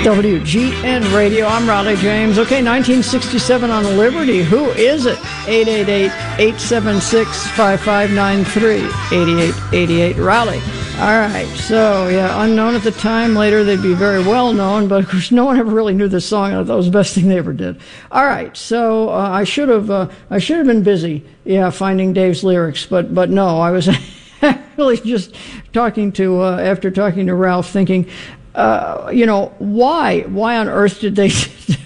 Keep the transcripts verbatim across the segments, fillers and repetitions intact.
W G N Radio, I'm Raleigh James. Okay, nineteen sixty-seven on Liberty. Who is it? eight eight eight, eight seven six, five five nine three, eight eight eight eight, Raleigh. All right, so, yeah, unknown at the time. Later, they'd be very well known, but of course, no one ever really knew this song. I thought it was the best thing they ever did. All right, so uh, I should have uh, I should have been busy, yeah, finding Dave's lyrics, but but no, I was really just talking to, uh, after talking to Ralph, thinking, Uh, you know, why? Why on earth did they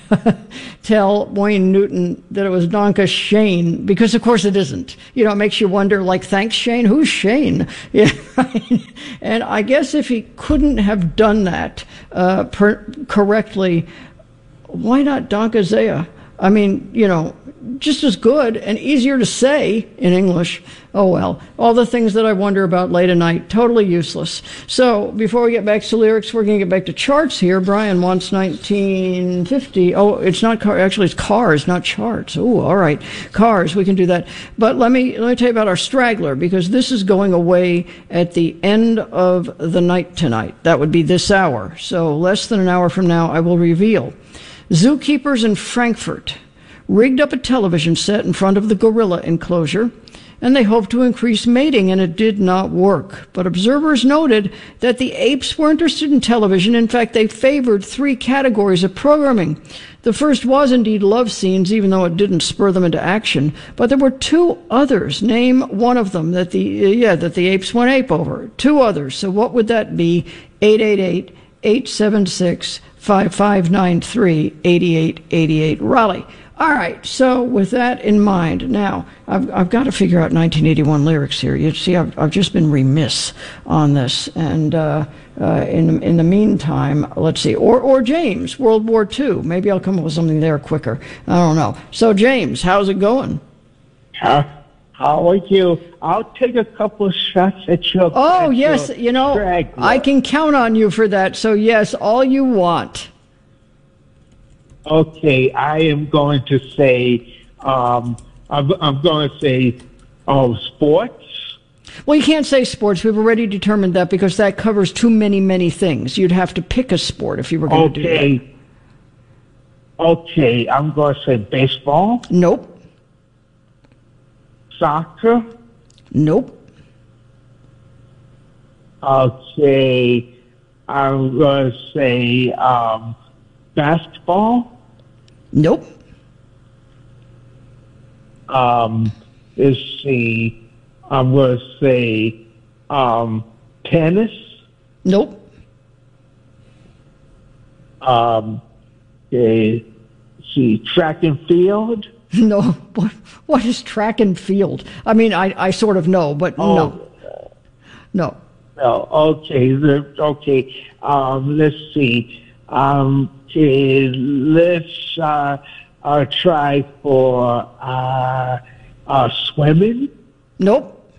tell Wayne Newton that it was Donka Shane? Because, of course, it isn't. You know, it makes you wonder, like, thanks, Shane? Who's Shane? Yeah, right? And I guess if he couldn't have done that uh, per- correctly, why not Donka Zaya? I mean, you know, just as good and easier to say in English. Oh, well, all the things that I wonder about late at night, totally useless. So before we get back to lyrics, we're going to get back to charts here. Brian wants nineteen fifty. Oh, it's not car. Actually, it's Cars, not charts. Oh, all right. Cars, we can do that. But let me, let me tell you about our straggler, because this is going away at the end of the night tonight. That would be this hour. So less than an hour from now, I will reveal. Zookeepers in Frankfurt rigged up a television set in front of the gorilla enclosure, and they hoped to increase mating, and it did not work. But observers noted that the apes were interested in television. In fact, they favored three categories of programming. The first was indeed love scenes, even though it didn't spur them into action. But there were two others. Name one of them that the uh, yeah that the apes went ape over. Two others. So what would that be? eight eight eight, eight seven six, five five nine three, eight eight eight eight, Raleigh. All right, so with that in mind, now, I've, I've got to figure out nineteen eighty-one lyrics here. You see, I've, I've just been remiss on this. And uh, uh, in, in the meantime, let's see, or, or James, World War Two. Maybe I'll come up with something there quicker. I don't know. So, James, how's it going? How, how are you? I'll take a couple of shots at your Oh, at yes, your you know, straggler. I can count on you for that. So, yes, all you want. Okay, I am going to say, um, I'm, I'm going to say, oh, sports. Well, you can't say sports. We've already determined that because that covers too many, many things. You'd have to pick a sport if you were going to do that. Okay. Okay, I'm going to say baseball. Nope. Soccer. Nope. Okay, I'm going to say um, basketball. Nope. Um, let's see. I'm going to say um, tennis. Nope. Um, okay, let's see, track and field. No. What, what is track and field? I mean, I, I sort of know, but Oh, no. No. No, okay, the- okay. Um, let's see. Um, okay, let's uh, uh, try for uh, uh, swimming. Nope.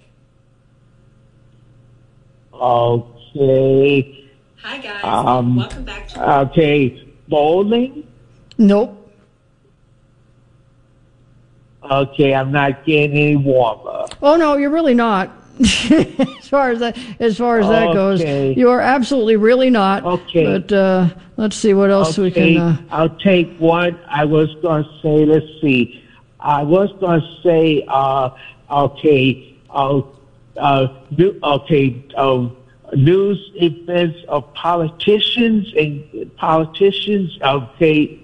Okay. Hi guys, Um, welcome back to Okay, bowling. Nope. Okay, I'm not getting any warmer. Oh, no, you're really not. as far as that, as far as that goes, Okay. you are absolutely really not. Okay. But uh, let's see what else we Okay, can. Uh, I'll take one. I was going to say, let's see. I was going to say, uh, okay, uh, uh, new, okay, uh, news events of politicians and politicians. Okay.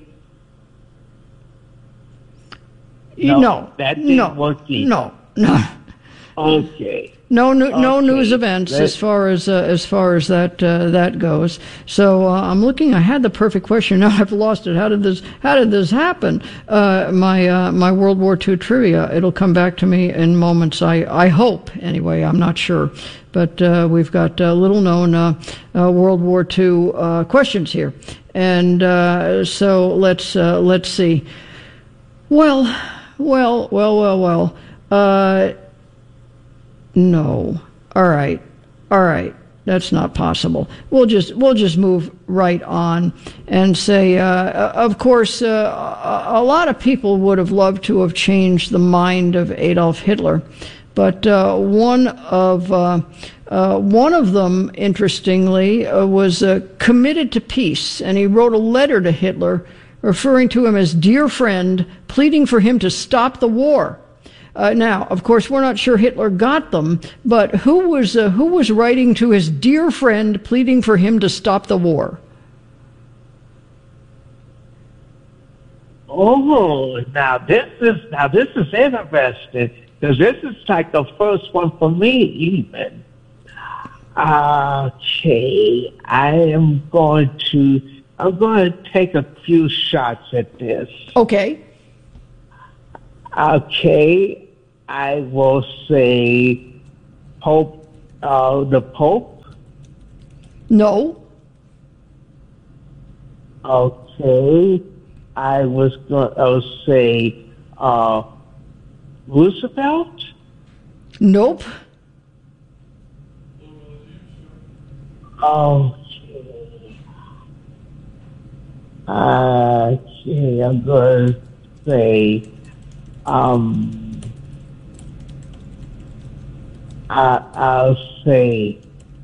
No, no. that didn't no. work either. No. No. Okay. No, no, no Okay, news events as let's- far as uh, as far as that uh, that goes. So uh, I'm looking. I had the perfect question. Now I've lost it. How did this How did this happen? Uh, my uh, my World War Two trivia. It'll come back to me in moments. I I hope. Anyway, I'm not sure. But uh, we've got uh, little known uh, uh, World War Two uh, questions here, and uh, so let's uh, let's see. Well, well, well, well, well. Uh, No. All right. All right. That's not possible. We'll just we'll just move right on and say, uh, of course, uh, a, a lot of people would have loved to have changed the mind of Adolf Hitler, But uh, one of uh, uh, one of them, interestingly, uh, was uh, committed to peace, and he wrote a letter to Hitler, referring to him as dear friend, pleading for him to stop the war. Uh, now, of course, we're not sure Hitler got them, but who was uh, who was writing to his dear friend, pleading for him to stop the war? Oh, now this is now this is interesting, because this is like the first one for me, even. Okay, I am going to I'm going to take a few shots at this. Okay. Okay, I will say Pope, uh, the Pope. No. Okay, I was going to say uh, Roosevelt. Nope. Okay. Okay, I'm going to say um, I, I'll say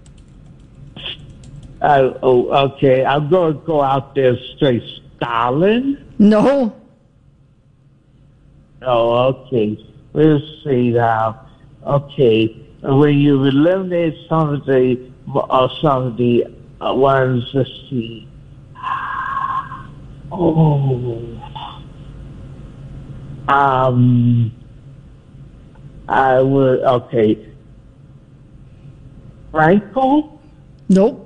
uh, oh, okay, I'm going to go out there straight. Stalin? No. Oh, okay. We'll see now. Okay, when you eliminate some of the uh, some of the uh, ones, let's see. Oh, um, I would. Okay, Franco. Nope.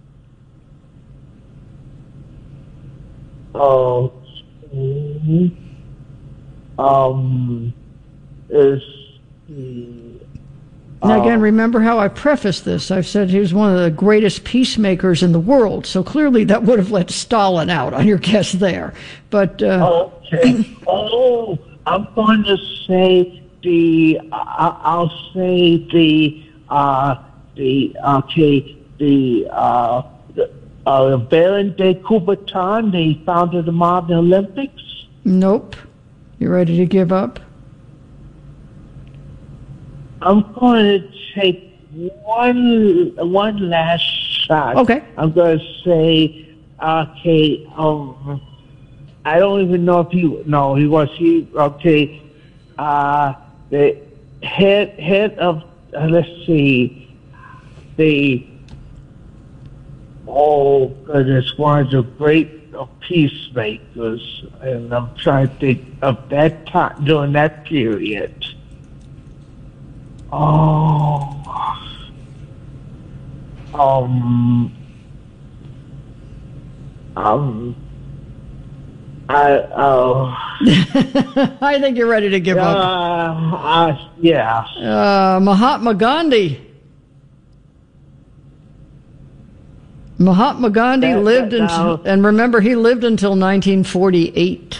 Okay. Um, is the, Now, again, uh, remember how I prefaced this. I've said he was one of the greatest peacemakers in the world, so clearly that would have let Stalin out on your guess there. But, uh, okay. Oh, I'm going to say the, uh, I'll say the, uh, the, okay, the, uh, the uh, Baron de Coubertin, the founder of the modern Olympics. nope. You ready to give up? I'm going to take one one last shot. Okay. I'm going to say, okay, um, I don't even know if he, no, he was, he, okay, uh, the head, head of, uh, let's see, the, oh goodness, one of the great uh, peacemakers, and I'm trying to think of that time, during that period. Oh, um, um, I, uh, I think you're ready to give uh, up. uh, yeah. Uh, Mahatma Gandhi. Mahatma Gandhi That- lived that until, now- and remember, he lived until nineteen forty-eight.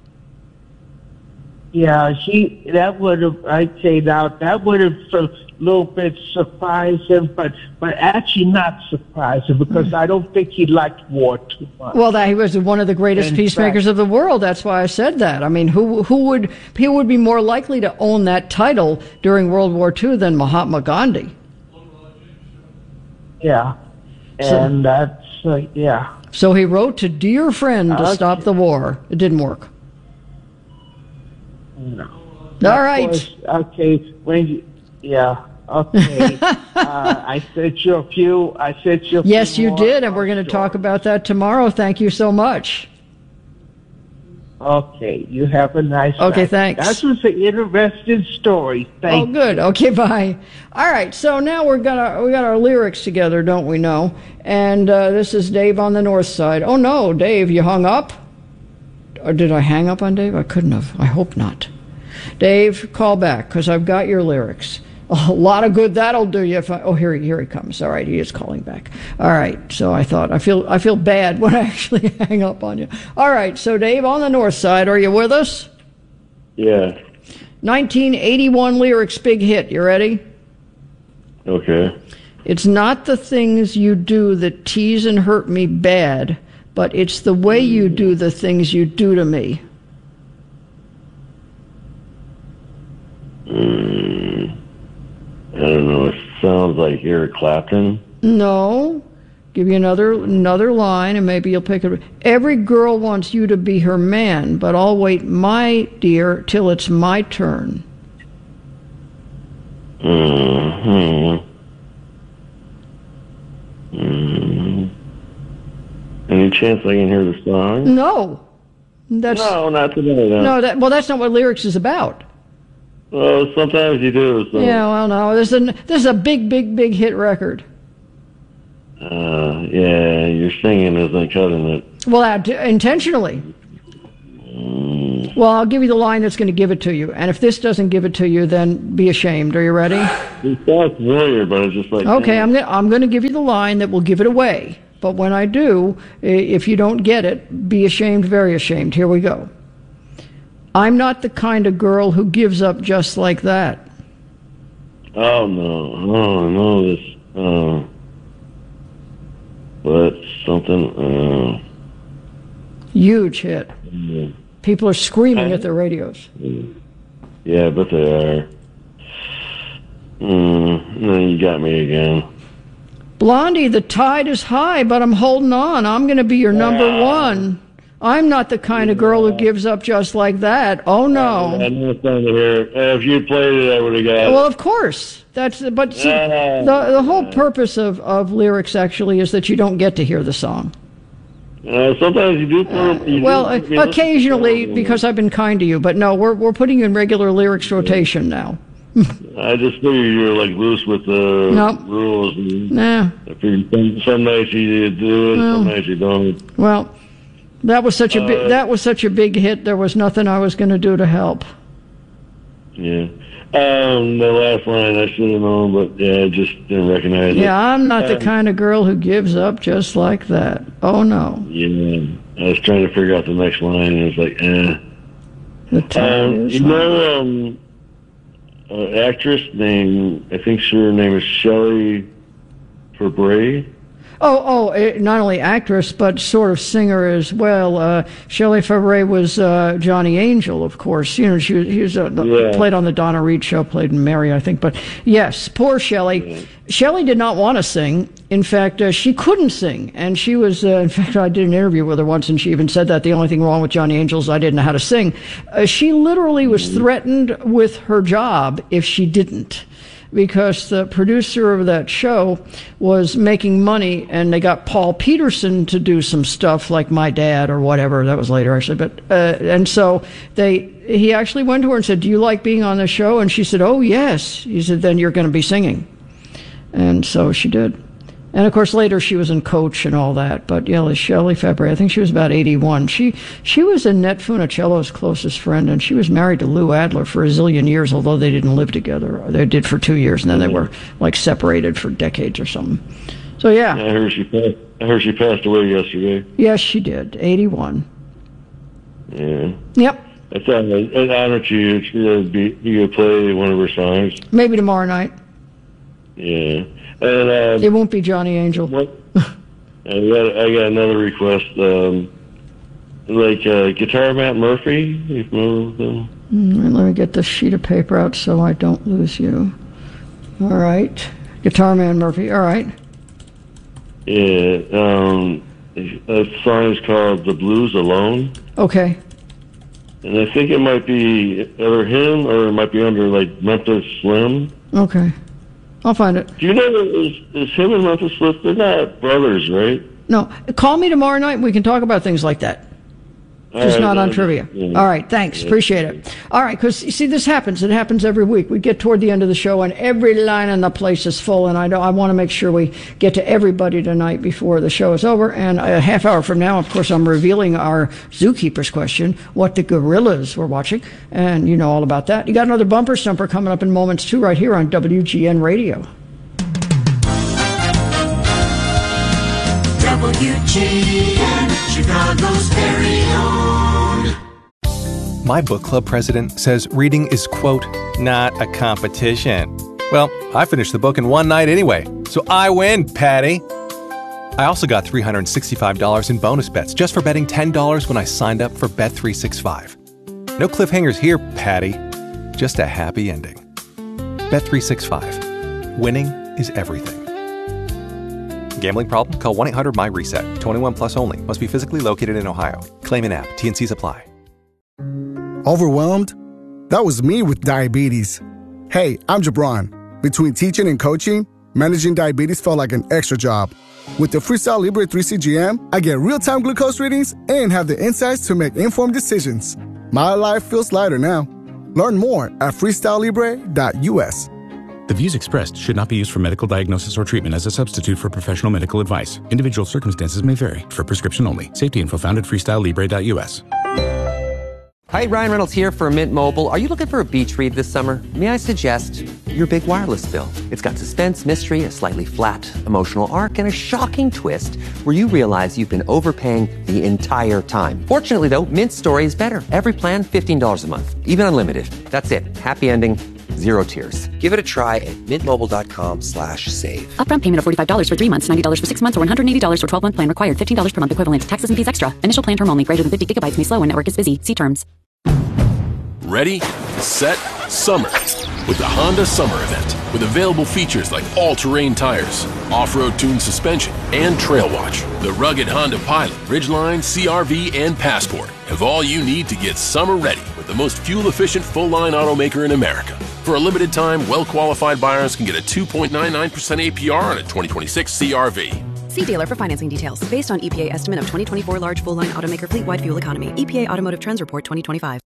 Yeah, he, that would have, I'd say now, that would have a little bit surprised him, but, but actually not surprised him, because I don't think he liked war too much. Well, that he was one of the greatest In peacemakers fact- of the world. That's why I said that. I mean, who who would who would be more likely to own that title during World War Two than Mahatma Gandhi? Yeah, and that's, uh, yeah. So he wrote to dear friend to Okay. stop the war. It didn't work. No. All right. Of course, okay, when you, yeah, okay. uh, I sent you a few, I sent you a few Yes, you more, did, and uh, we're going to talk stories. about that tomorrow. Thank you so much. Okay, you have a nice Okay, night. thanks. That was an interesting story. Thank Oh, good. Okay, bye. All right, so now we're gonna we got our lyrics together, don't we? Know? And uh, this is Dave on the North Side. Oh no, Dave, you hung up? Or did I hang up on Dave? I couldn't have. I hope not. Dave, call back, because I've got your lyrics. A lot of good that'll do you. If I, oh, here he here he comes. All right, he is calling back. All right, so I thought I feel I feel bad when I actually hang up on you. All right, so Dave on the North Side, are you with us? Yeah. nineteen eighty-one lyrics, big hit. You ready? Okay. It's not the things you do that tease and hurt me bad, but it's the way you do the things you do to me. Mm. don't know. It sounds like Eric Clapton. No. Give you another another line, and maybe you'll pick it. Every girl wants you to be her man, but I'll wait, my dear, till it's my turn. Mm-hmm. Mm-hmm. Any chance I can hear the song? No. That's, no, not today. No. no that, well, that's not what lyrics is about. Well, sometimes you do. So. Yeah, well, no. This is, a, this is a big, big, big hit record. Uh, yeah, your singing isn't cutting it. Well, uh, intentionally. Mm. Well, I'll give you the line that's going to give it to you. And if this doesn't give it to you, then be ashamed. Are you ready? It sounds familiar, but it's just like... Okay, I'm going I'm going to give you the line that will give it away. But when I do, if you don't get it, be ashamed, very ashamed. Here we go. I'm not the kind of girl who gives up just like that. Oh, no. Oh, no, this... Uh, but something... Uh, Huge hit. Yeah. People are screaming at their radios. Yeah, but they are. Mm, no, you got me again. Blondie, the tide is high, but I'm holding on. I'm going to be your number one. I'm not the kind of girl who gives up just like that. Oh, no. I know it's fun to hear. If you played it, I would have got it. Well, of course. That's but see, the the whole purpose of, of lyrics actually is that you don't get to hear the song. Uh, sometimes you do. Put, you well, do, uh, occasionally, because I've been kind to you. But no, we're we're putting you in regular lyrics rotation now. I just figured you're like loose with the nope. rules. And nah. I figured some, some nights you do it, well, some nights you don't. Well, that was such a uh, big that was such a big hit. There was nothing I was going to do to help. Yeah. Um, the last line I should have known, but yeah, I just didn't recognize yeah, it. Yeah, I'm not um, the kind of girl who gives up just like that. Oh no. Yeah, I was trying to figure out the next line, and it's like, eh. The time um, is you know, um, an actress named, I think her name is Shelley Fabares. Oh, oh! Not only actress, but sort of singer as well. Uh, Shelley Fabares was uh, Johnny Angel, of course. You know, she was, he was uh, yeah. played on the Donna Reed show, played in Mary, I think. But yes, poor Shelley. Yeah. Shelley did not want to sing. In fact, uh, she couldn't sing, and she was. Uh, in fact, I did an interview with her once, and she even said that the only thing wrong with Johnny Angel is I didn't know how to sing. Uh, she literally was mm-hmm. threatened with her job if she didn't, because the producer of that show was making money, and they got Paul Peterson to do some stuff like My Dad or whatever. That was later, actually. But uh, and so they he actually went to her and said, "Do you like being on the show?" And she said, "Oh, yes." He said, "Then you're going to be singing." And so she did. And, of course, later she was in Coach and all that. But, yeah, Shelley Fabares, I think she was about eighty-one. She she was Annette Funicello's closest friend, and she was married to Lou Adler for a zillion years, although they didn't live together. They did for two years, and then they were, like, separated for decades or something. So, yeah. I heard she passed, I heard she passed away yesterday. Yes, she did. eighty-one. Yeah. Yep. It's an, an honor to you. You could, you could play one of her songs. Maybe tomorrow night. Yeah. And, um, it won't be Johnny Angel. What, I got I got another request. Um, like uh, Guitar Matt Murphy. You familiar with him? Mm, let me get this sheet of paper out so I don't lose you. All right, Guitar Man Murphy. All right. Yeah. Um, that song is called "The Blues Alone." Okay. And I think it might be either him or it might be under like Memphis Slim. Okay. I'll find it. Do you know, is, is him and Memphis Slim, they're not brothers, right? No. Call me tomorrow night and we can talk about things like that. All Just right, not on then. trivia. Yeah. All right, thanks. Yeah. Appreciate it. All right, because, you see, this happens. It happens every week. We get toward the end of the show, and every line in the place is full, and I, don't, I want to make sure we get to everybody tonight before the show is over. And a half hour from now, of course, I'm revealing our Zookeeper's question, what the gorillas were watching, and you know all about that. You got another bumper stumper coming up in moments, too, right here on W G N Radio. W G N, Chicago's very own. My book club president says reading is, quote, not a competition. Well, I finished the book in one night anyway, so I win, Patty. I also got three hundred sixty-five dollars in bonus bets just for betting ten dollars when I signed up for Bet three sixty-five. No cliffhangers here, Patty. Just a happy ending. Bet three sixty-five. winning is everything. Gambling problem? Call one eight hundred M Y RESET. twenty-one plus only. Must be physically located in Ohio. Claim in app. T and Cs apply. Overwhelmed? That was me with diabetes. Hey, I'm Jabron. Between teaching and coaching, managing diabetes felt like an extra job. With the Freestyle Libre three C G M, I get real-time glucose readings and have the insights to make informed decisions. My life feels lighter now. Learn more at freestyle libre dot U S. The views expressed should not be used for medical diagnosis or treatment as a substitute for professional medical advice. Individual circumstances may vary. For prescription only. Safety info found at freestyle libre dot U S. Hi, Ryan Reynolds here for Mint Mobile. Are you looking for a beach read this summer? May I suggest your big wireless bill? It's got suspense, mystery, a slightly flat, emotional arc, and a shocking twist where you realize you've been overpaying the entire time. Fortunately, though, Mint's story is better. Every plan, fifteen dollars a month. Even unlimited. That's it. Happy ending. Zero tears. Give it a try at mintmobile.com slash save. Upfront payment of forty-five dollars for three months, ninety dollars for six months, or one hundred eighty dollars for twelve-month plan required. fifteen dollars per month equivalent. Taxes and fees extra. Initial plan term only. Greater than fifty gigabytes may slow when network is busy. See terms. Ready, set, summer. With the Honda Summer Event. With available features like all-terrain tires, off-road tuned suspension, and Trail Watch. The rugged Honda Pilot, Ridgeline, C R V, and Passport have all you need to get summer ready with the most fuel-efficient full-line automaker in America. For a limited time, well-qualified buyers can get a two point nine nine percent A P R on a twenty twenty-six C R V. See dealer for financing details. Based on E P A estimate of twenty twenty-four large full-line automaker fleet-wide fuel economy. E P A Automotive Trends Report twenty twenty-five.